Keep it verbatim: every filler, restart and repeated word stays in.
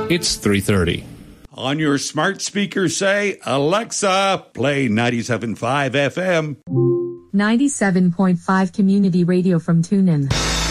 It's three thirty. On your smart speaker, say, Alexa, play ninety-seven point five F M. ninety-seven point five Community Radio from TuneIn.